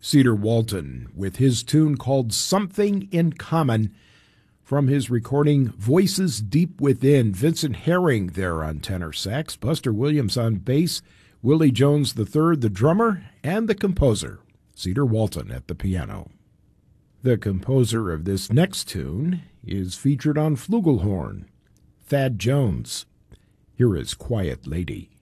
Cedar Walton with his tune called Something in Common from his recording Voices Deep Within. Vincent Herring there on tenor sax, Buster Williams on bass, Willie Jones III, the drummer, and the composer, Cedar Walton at the piano. The composer of this next tune is featured on flugelhorn, Thad Jones. Here is Quiet Lady.